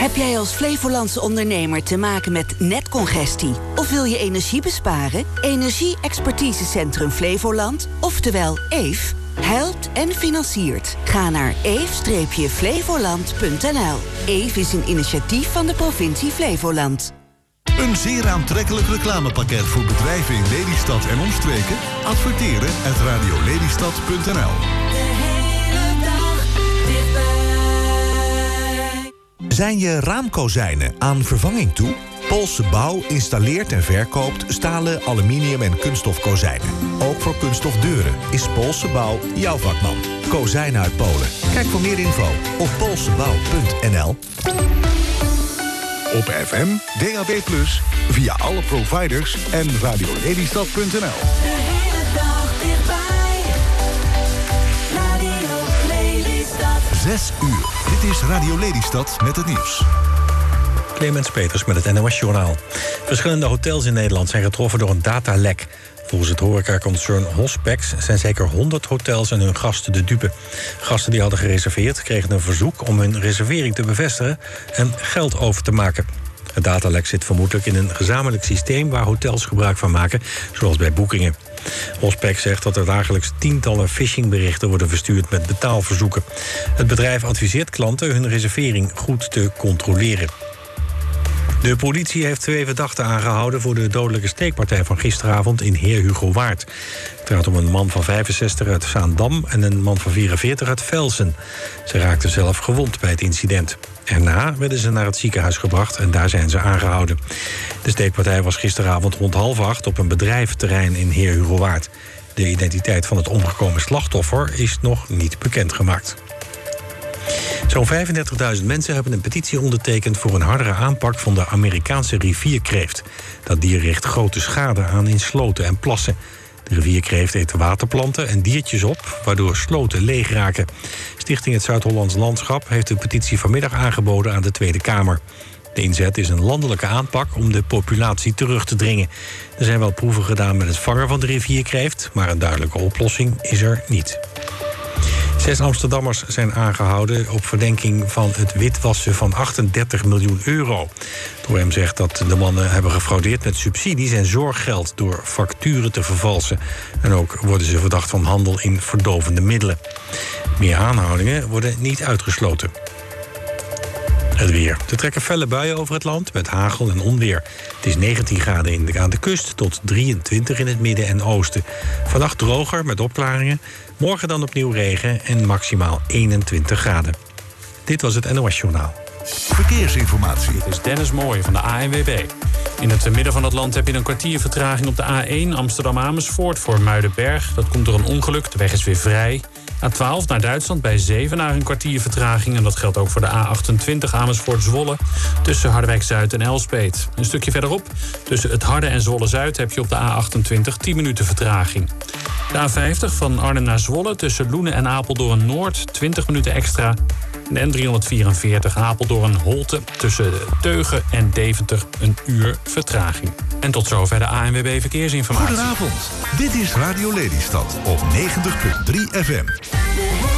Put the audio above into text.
Heb jij als Flevolandse ondernemer te maken met netcongestie? Of wil je energie besparen? Energie-expertisecentrum Flevoland, oftewel EEF, helpt en financiert. Ga naar eef-flevoland.nl. EEF is een initiatief van de provincie Flevoland. Een zeer aantrekkelijk reclamepakket voor bedrijven in Lelystad en omstreken? Adverteren at radiolelystad.nl. Zijn je raamkozijnen aan vervanging toe? Poolse Bouw installeert en verkoopt stalen, aluminium en kunststof kozijnen. Ook voor kunststof deuren is Poolse Bouw jouw vakman. Kozijnen uit Polen. Kijk voor meer info op poolsebouw.nl. Op FM, DAB+, via alle providers en radiolelystad.nl. De hele dag dichtbij. Radio Lelystad. 6 uur. Dit is Radio Lelystad met het nieuws. Clemens Peters met het NOS-journaal. Verschillende hotels in Nederland zijn getroffen door een datalek. Volgens het horecaconcern Hospex zijn zeker 100 hotels en hun gasten de dupe. Gasten die hadden gereserveerd kregen een verzoek om hun reservering te bevestigen en geld over te maken. Het datalek zit vermoedelijk in een gezamenlijk systeem waar hotels gebruik van maken, zoals bij boekingen. Hospex zegt dat er dagelijks tientallen phishingberichten worden verstuurd met betaalverzoeken. Het bedrijf adviseert klanten hun reservering goed te controleren. De politie heeft 2 verdachten aangehouden voor de dodelijke steekpartij van gisteravond in Heer Hugo Waard. Het gaat om een man van 65 uit Zaandam en een man van 44 uit Velsen. Ze raakten zelf gewond bij het incident. Erna werden ze naar het ziekenhuis gebracht en daar zijn ze aangehouden. De steekpartij was gisteravond rond 7:30 op een bedrijventerrein in Heer Hugo Waard. De identiteit van het omgekomen slachtoffer is nog niet bekendgemaakt. Zo'n 35.000 mensen hebben een petitie ondertekend voor een hardere aanpak van de Amerikaanse rivierkreeft. Dat dier richt grote schade aan in sloten en plassen. De rivierkreeft eet waterplanten en diertjes op, waardoor sloten leeg raken. Stichting Het Zuid-Hollands Landschap heeft de petitie vanmiddag aangeboden aan de Tweede Kamer. De inzet is een landelijke aanpak om de populatie terug te dringen. Er zijn wel proeven gedaan met het vangen van de rivierkreeft, maar een duidelijke oplossing is er niet. 6 Amsterdammers zijn aangehouden op verdenking van het witwassen van 38 miljoen euro. Het OM zegt dat de mannen hebben gefraudeerd met subsidies en zorggeld door facturen te vervalsen. En ook worden ze verdacht van handel in verdovende middelen. Meer aanhoudingen worden niet uitgesloten. Het weer. Er trekken felle buien over het land met hagel en onweer. Het is 19 graden aan de kust tot 23 in het midden en oosten. Vannacht droger met opklaringen. Morgen dan opnieuw regen en maximaal 21 graden. Dit was het NOS-journaal. Verkeersinformatie. Dit is Dennis Mooij van de ANWB. In het midden van het land heb je een kwartier vertraging op de A1 Amsterdam-Amersfoort voor Muidenberg. Dat komt door een ongeluk, de weg is weer vrij. A12 naar Duitsland bij Zevenaar een kwartier vertraging. En dat geldt ook voor de A28 Amersfoort-Zwolle tussen Harderwijk-Zuid en Elspeet. Een stukje verderop, tussen het Harde en Zwolle-Zuid heb je op de A28 10 minuten vertraging. De A50 van Arnhem naar Zwolle tussen Loenen en Apeldoorn-Noord 20 minuten extra. En de N344 Apeldoorn-Holte tussen Teugen en Deventer een uur vertraging. En tot zover de ANWB Verkeersinformatie. Goedenavond, dit is Radio Lelystad op 90.3 FM.